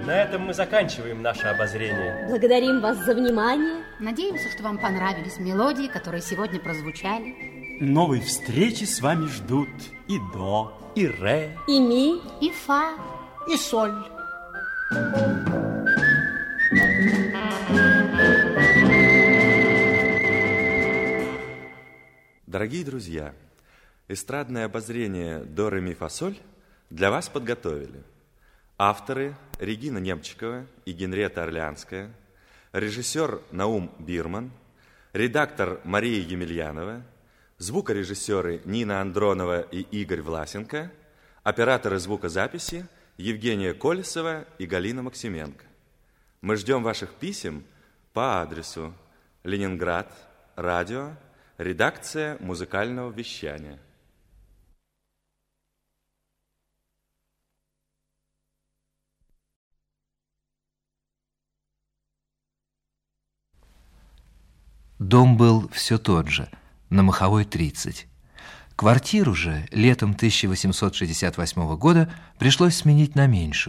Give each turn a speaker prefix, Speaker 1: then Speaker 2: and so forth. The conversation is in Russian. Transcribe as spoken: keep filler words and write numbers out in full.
Speaker 1: На этом мы заканчиваем наше обозрение.
Speaker 2: Благодарим вас за внимание.
Speaker 3: Надеемся, что вам понравились мелодии, которые сегодня прозвучали.
Speaker 4: Новые встречи с вами ждут и до,
Speaker 1: И ре,
Speaker 2: И ми,
Speaker 3: И фа,
Speaker 5: и соль.
Speaker 6: Дорогие друзья, эстрадное обозрение «До, ре, ми, фа, соль» для вас подготовили авторы Регина Немчикова и Генриетта Орлеанская, режиссер Наум Бирман, редактор Мария Емельянова, звукорежиссеры Нина Андронова и Игорь Власенко, операторы звукозаписи Евгения Колесова и Галина Максименко. Мы ждем ваших писем по адресу Ленинград, радио, редакция музыкального вещания.
Speaker 7: Дом был все тот же, на Маховой, тридцать. Квартиру же летом тысяча восемьсот шестьдесят восьмого года пришлось сменить на меньшую.